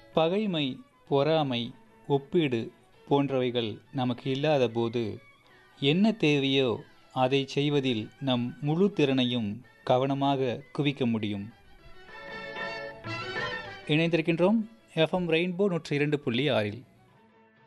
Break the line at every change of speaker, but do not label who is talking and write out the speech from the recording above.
பகைமை, பொறாமை, ஒப்பீடு போன்றவைகள் நமக்கு இல்லாத போது என்ன தேவையோ அதை செய்வதில் நம் முழு திறனையும் கவனமாக குவிக்க முடியும். இணைந்திருக்கின்றோம் எஃப்எம் ரெயின்போ 102.6.